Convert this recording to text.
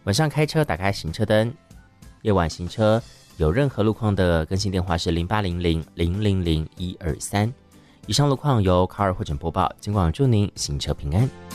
晚上开车打开行车灯，夜晚行车有任何路况的更新电话是0800-000-123。以上路况由卡尔获诊播报，尽管祝您行车平安。